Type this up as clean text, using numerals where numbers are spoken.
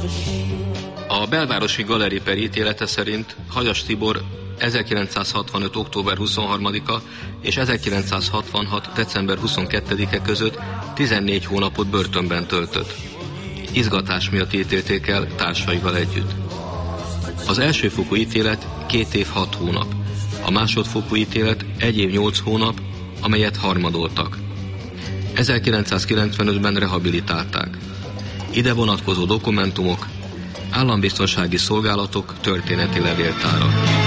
A belvárosi Galeri per ítélete szerint Hagyas Tibor 1965. október 23-a és 1966. december 22-e között 14 hónapot börtönben töltött. Izgatás miatt ítélték el társaival együtt. Az elsőfokú ítélet 2 év 6 hónap, a másodfokú ítélet 1 év 8 hónap, amelyet harmadoltak. 1995-ben rehabilitálták. Ide vonatkozó dokumentumok, állambiztonsági szolgálatok történeti levéltára.